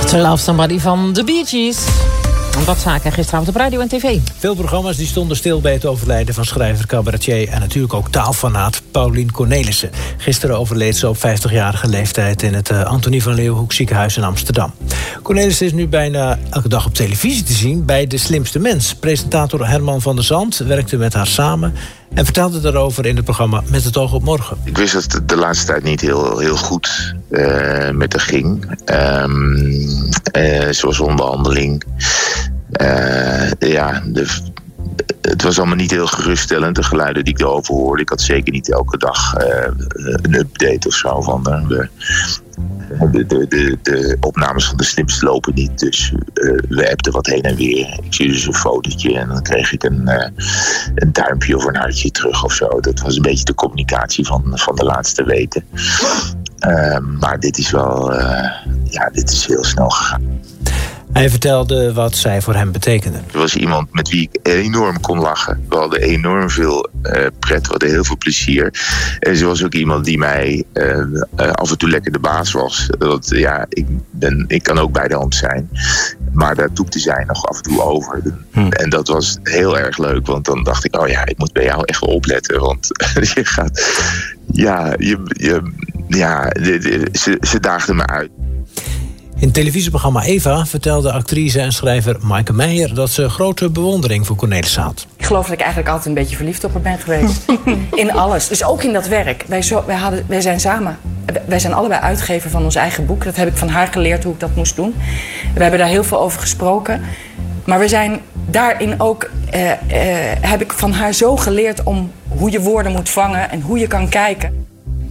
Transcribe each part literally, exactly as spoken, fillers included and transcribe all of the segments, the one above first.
To Love Somebody van The Bee Gees. Wat zaken gisteravond op radio en tv. Veel programma's die stonden stil bij het overlijden van schrijver, cabaretier en natuurlijk ook taalfanaat Paulien Cornelissen. Gisteren overleed ze op vijftigjarige leeftijd in het uh, Antonie van Leeuwenhoek ziekenhuis in Amsterdam. Cornelissen is nu bijna elke dag op televisie te zien bij De Slimste Mens. Presentator Herman van der Zand werkte met haar samen en vertelde daarover in het programma Met het oog op morgen. Ik wist dat het de laatste tijd niet heel, heel goed uh, met haar ging. Um, uh, zoals onderhandeling. Uh, ja, de, het was allemaal niet heel geruststellend, de geluiden die ik erover hoorde. Ik had zeker niet elke dag uh, een update of zo van de, de, de, de, de opnames van De Slimste lopen niet. Dus uh, we appten wat heen en weer. Ik zie dus een fotootje en dan kreeg ik een, uh, een duimpje of een hartje terug of zo. Dat was een beetje de communicatie van, van de laatste weken. Uh, maar dit is wel, uh, ja, dit is heel snel gegaan. Hij vertelde wat zij voor hem betekende. Er was iemand met wie ik enorm kon lachen. We hadden enorm veel uh, pret, we hadden heel veel plezier. En ze was ook iemand die mij uh, uh, af en toe lekker de baas was. Dat, ja, ik, ben, ik kan ook bij de hand zijn. Maar daar toepte zij nog af en toe over. Hm. En dat was heel erg leuk. Want dan dacht ik, oh ja, ik moet bij jou echt wel opletten. Want je gaat... Ja, je, je, ja ze, ze daagde me uit. In het televisieprogramma Eva vertelde actrice en schrijver Maaike Meijer dat ze grote bewondering voor Cornelissen had. Ik geloof dat ik eigenlijk altijd een beetje verliefd op haar ben geweest. In alles. Dus ook in dat werk. Wij, zo, wij, hadden, wij zijn samen. Wij zijn allebei uitgever van ons eigen boek. Dat heb ik van haar geleerd hoe ik dat moest doen. We hebben daar heel veel over gesproken. Maar we zijn daarin ook... Eh, eh, heb ik van haar zo geleerd om hoe je woorden moet vangen en hoe je kan kijken.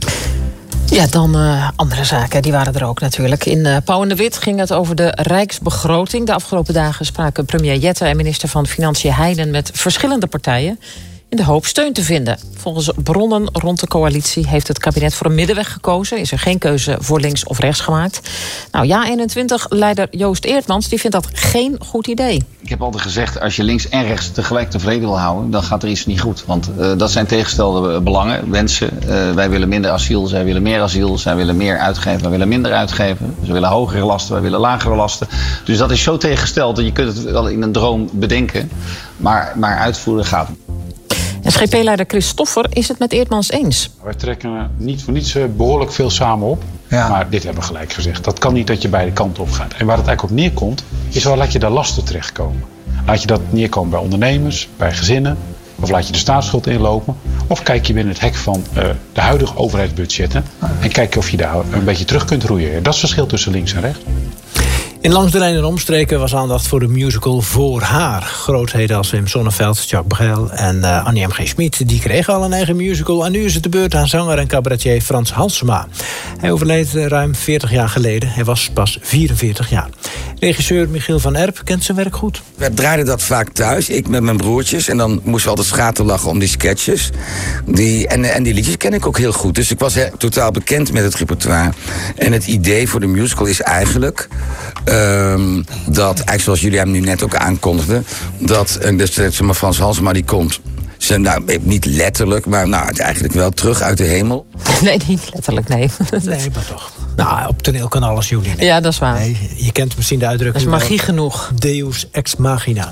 Ja, dan uh, andere zaken, die waren er ook natuurlijk. In uh, Pauw en de Wit ging het over de rijksbegroting. De afgelopen dagen spraken premier Jette en minister van Financiën Heijnen met verschillende partijen in de hoop steun te vinden. Volgens bronnen rond de coalitie heeft het kabinet voor een middenweg gekozen. Is er geen keuze voor links of rechts gemaakt. Nou, Ja eenentwintig-leider Joost Eertmans die vindt dat geen goed idee. Ik heb altijd gezegd, als je links en rechts tegelijk tevreden wil houden, dan gaat er iets niet goed. Want uh, dat zijn tegenstelde belangen, wensen. Uh, wij willen minder asiel, zij willen meer asiel. Zij willen meer uitgeven, wij willen minder uitgeven. Ze willen hogere lasten, wij willen lagere lasten. Dus dat is zo tegengesteld dat je kunt het wel in een droom bedenken. Maar, maar uitvoeren gaat niet. S G P-leider Christoffer is het met Eertmans eens. Wij trekken niet voor niets behoorlijk veel samen op. Ja. Maar dit hebben we gelijk gezegd. Dat kan niet dat je beide kanten op gaat. En waar het eigenlijk op neerkomt, is waar laat je daar lasten terechtkomen. Laat je dat neerkomen bij ondernemers, bij gezinnen. Of laat je de staatsschuld inlopen. Of kijk je binnen het hek van uh, de huidige overheidsbudgetten. En kijk of je daar een beetje terug kunt roeien. Dat is het verschil tussen links en rechts. In Langs de Lijn en Omstreken was aandacht voor de musical Voor Haar. Grootheden als Wim Sonneveld, Jacques Brel en uh, Annie M G. Schmid... die kregen al een eigen musical. En nu is het de beurt aan zanger en cabaretier Frans Halsema. Hij overleed ruim veertig jaar geleden. Hij was pas vierenveertig jaar. Regisseur Michiel van Erp kent zijn werk goed. We draaiden dat vaak thuis, ik met mijn broertjes. En dan moesten we altijd schaterlachen om die sketches. Die, en, en die liedjes ken ik ook heel goed. Dus ik was he, totaal bekend met het repertoire. En het idee voor de musical is eigenlijk... Um, dat, eigenlijk zoals jullie hem nu net ook aankondigden... dat uh, dus, zeg maar, Frans Halsema die komt... Ze, nou, niet letterlijk, maar nou, eigenlijk wel terug uit de hemel. Nee, niet letterlijk, nee. Nee, maar toch. Nou, op toneel kan alles, Jullie. Nee. Ja, dat is waar. Nee, je kent misschien de uitdrukking... Dat is magie genoeg. Deus ex machina.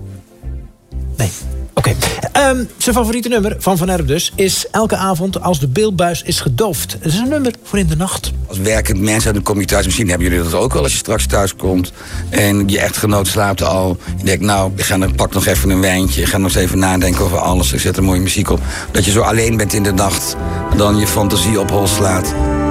Nee. Oké. Okay. Um, zijn favoriete nummer, van Van Erp dus, is Elke avond als de beeldbuis is gedoofd. Het is een nummer voor in de nacht. Als werkend mens, dan kom je thuis, misschien hebben jullie dat ook wel als je straks thuis komt. En je echtgenoot slaapt al. Je denkt, nou, ik ga dan, pak nog even een wijntje. Ik ga nog eens even nadenken over alles. Ik zet een mooie muziek op. Dat je zo alleen bent in de nacht, dan je fantasie op hol slaat.